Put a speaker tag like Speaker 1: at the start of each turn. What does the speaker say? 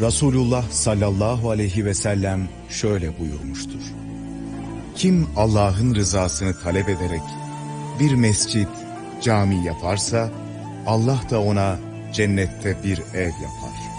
Speaker 1: Resulullah sallallahu aleyhi ve sellem şöyle buyurmuştur: Kim Allah'ın rızasını talep ederek bir mescit, cami yaparsa, Allah da ona cennette bir ev yapar.